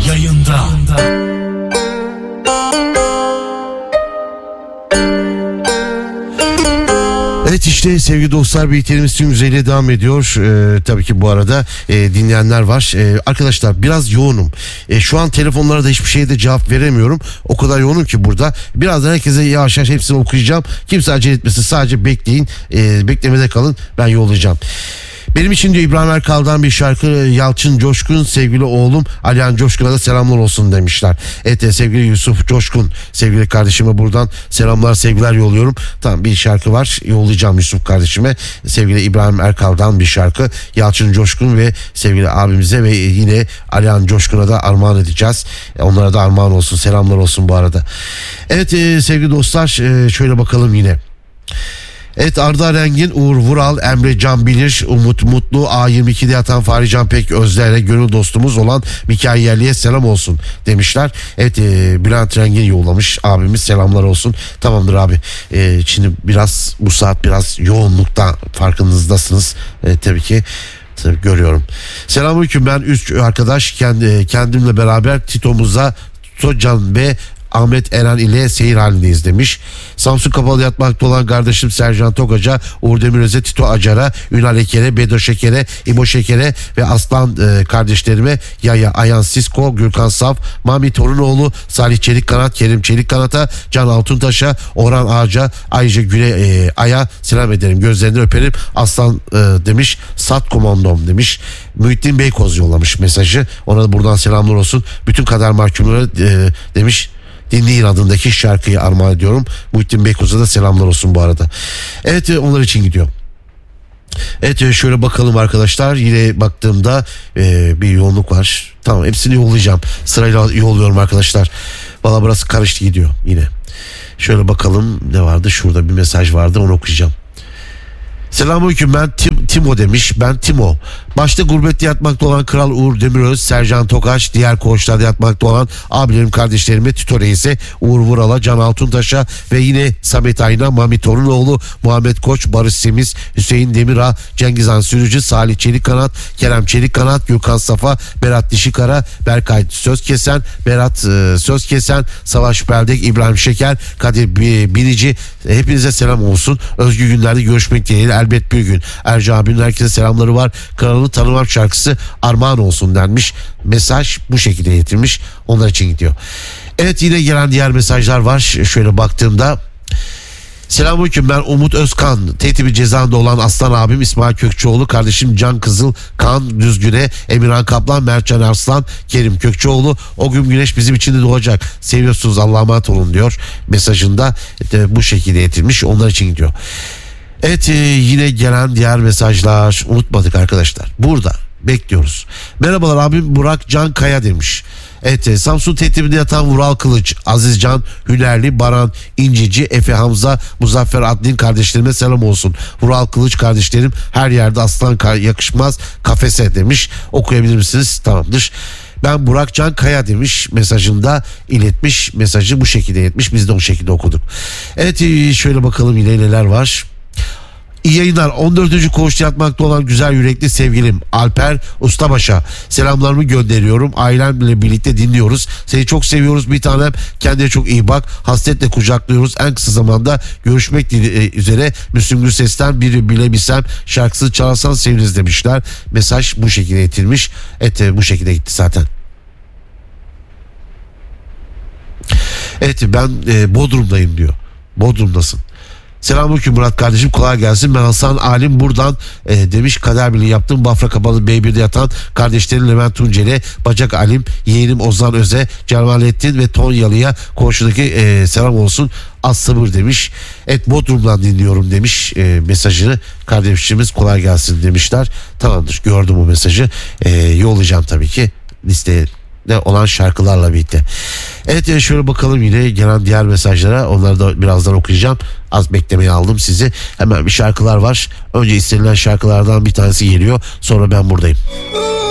yayında. Evet, işte sevgili dostlar, birlikteliğimiz tüm yüzeyle devam ediyor. Tabii ki bu arada dinleyenler var. Arkadaşlar biraz yoğunum. Şu an telefonlara da hiçbir şeye de cevap veremiyorum. O kadar yoğunum ki burada. Birazdan herkese yavaş yavaş hepsini okuyacağım. Kimse acele etmesin, sadece bekleyin. Beklemede kalın, ben yollayacağım. Benim için diyor İbrahim Erkal'dan bir şarkı, Yalçın Coşkun, sevgili oğlum Alihan Coşkun'a da selamlar olsun demişler. Evet, sevgili Yusuf Coşkun, sevgili kardeşime buradan selamlar, sevgiler yolluyorum. Tamam, bir şarkı var, yollayacağım Yusuf kardeşime. Sevgili İbrahim Erkal'dan bir şarkı, Yalçın Coşkun ve sevgili abimize ve yine Alihan Coşkun'a da armağan edeceğiz. Onlara da armağan olsun, selamlar olsun bu arada. Evet sevgili dostlar, şöyle bakalım yine. Evet, Arda Rengin, Uğur Vural, Emre Can Bilir, Umut Mutlu, A22'de yatan Fahri Can Pek Özler'e gönül dostumuz olan Mikail Yerli'ye selam olsun demişler. Evet, Bülent Rengin yollamış, abimiz selamlar olsun. Tamamdır abi. Şimdi biraz bu saat biraz yoğunlukta, farkınızdasınız. Tabii ki. Tabii, görüyorum. Selamünaleyküm, ben 3 arkadaş kendimle beraber Tito'muza, Tocan ve Ahmet Eren ile seyir halindeyiz demiş. Samsun Kapalı yatmakta olan kardeşim Sercan Tokaca, Uğur Demiröz'e, Tito Acar'a, Ünal Eker'e, Bedo Şeker'e, İbo Şeker'e ve Aslan kardeşlerime Yaya, Ayhan Sisko, Gürkan Saf, Mami Torunoğlu, Salih Çelikkanat, Kerim Çelikkanat'a, Can Altuntaş'a, Orhan Ağaca, ayrıca Güle Ay'a selam ederim. Gözlerinden öperim Aslan demiş. Sat komandom demiş. Muhittin Beykoz yollamış mesajı. Ona da buradan selamlar olsun. Bütün kader mahkumları demiş. Dinleyin adındaki şarkıyı armağan ediyorum. Muhittin Beykoz'a da selamlar olsun bu arada. Evet, onlar için gidiyor. Evet, şöyle bakalım arkadaşlar. Yine baktığımda bir yoğunluk var. Tamam, hepsini yollayacağım. Sırayla yolluyorum arkadaşlar. Valla burası karıştı gidiyor yine. Şöyle bakalım ne vardı. Şurada bir mesaj vardı, onu okuyacağım. Selamünaleyküm, ben Timo demiş. Ben Timo. Başta gurbette yatmakta olan Kral Uğur Demiröz, Sercan Tokaç, diğer koğuşlarda yatmakta olan abilerim, kardeşlerime, Tito Reis'e, Uğur Vural'a, Can Altuntaş'a ve yine Samet Ayna, Mami Torunoğlu, Muhammed Koç, Barış Semiz, Hüseyin Demirağ, Cengizhan Sürücü, Salih Çelikkanat, Kerem Çelikkanat, Gürkan Safa, Berat Dişikara, Berkay Sözkesen, Berat Sözkesen, Savaş Beldek, İbrahim Şeker, Kadir Binici, hepinize selam olsun. Özgür günlerde görüşmek dileğiyle, elbet bir gün. Ercan abinin herkese selamları var. Kralı tanımam şarkısı armağan olsun denmiş. Mesaj bu şekilde getirmiş. Onlar için gidiyor. Evet, yine gelen diğer mesajlar var. Şöyle baktığımda. Selamünaleyküm, ben Umut Özkan. Tetibi cezanda olan Aslan abim İsmail Kökçeoğlu, kardeşim Can Kızıl, Kaan Düzgün'e, Emirhan Kaplan, Mertcan Arslan, Kerim Kökçeoğlu. O gün güneş bizim için de doğacak. Seviyorsunuz, Allah'a emanet olun diyor mesajında. Bu şekilde getirmiş. Onlar için gidiyor. Evet, yine gelen diğer mesajlar, unutmadık arkadaşlar, burada bekliyoruz. Merhabalar abim Burak Can Kaya demiş. Evet, Samsun Tetibinde yatan Vural Kılıç, Aziz Can Hünerli, Baran İncici, Efe Hamza, Muzaffer Adlin kardeşlerime selam olsun. Vural Kılıç kardeşlerim, her yerde aslan yakışmaz kafese demiş. Okuyabilir misiniz? Tamamdır. Ben Burak Can Kaya demiş, mesajında iletmiş, mesajı bu şekilde iletmiş, biz de o şekilde okuduk. Evet, şöyle bakalım yine neler var. İyi yayınlar. 14. koğuşta yatmakta olan güzel yürekli sevgilim Alper Ustabaş'a selamlarımı gönderiyorum. Ailemle birlikte dinliyoruz. Seni çok seviyoruz bir tanem. Kendine çok iyi bak. Hasretle kucaklıyoruz. En kısa zamanda görüşmek üzere. Müslüm Gürses'ten biri bilebilsem şarkısını çalarsan seviniriz demişler. Mesaj bu şekilde getirmiş. Evet, bu şekilde gitti zaten. Evet, ben Bodrum'dayım diyor. Bodrum'dasın. Selamünaleyküm Murat kardeşim, kolay gelsin. Ben Hasan Alim buradan demiş. Kader birliği yaptım. Bafra Kapalı B1'de yatan kardeşlerim Levent Tunceli, Bacak Alim, yeğenim Ozan Öze, Cemalettin ve Tonyalı'ya komşudaki selam olsun. Az sabır demiş. Evet, Bodrum'dan dinliyorum demiş mesajını. Kardeşimiz kolay gelsin demişler. Tamamdır, gördüm o mesajı. Yollayacağım tabii ki listeye olan şarkılarla birlikte. Evet, şöyle bakalım yine gelen diğer mesajlara, onları da birazdan okuyacağım. Az beklemeye aldım sizi. Hemen bir şarkılar var. Önce istenilen şarkılardan bir tanesi geliyor. Sonra ben buradayım.